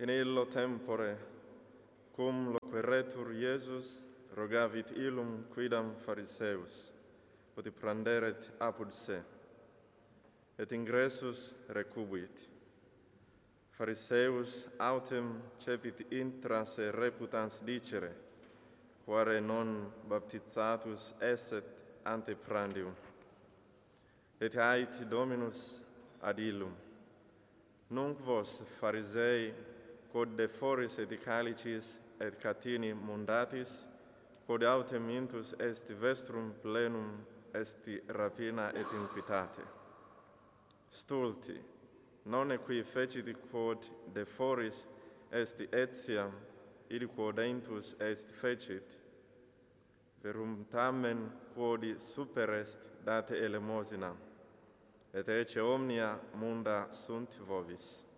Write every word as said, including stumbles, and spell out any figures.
in illo tempore, cum loqueretur Iesus, rogavit illum quidam Phariseus, ut pranderet apud se, et ingressus recubuit. Phariseus autem cepit intra se reputans dicere, quare non baptizatus esset ante prandium. Et ait Dominus ad illum, nunc vos, Pharisei, quod deforis et calicis et catini mundatis, quod autem intus est vestrum plenum esti rapina et inquitate. Stulti, non qui fecit quod deforis est etiam, id quod intus est fecit, verum tamen quodi super est date elemosinam, et ecce omnia munda sunt vobis.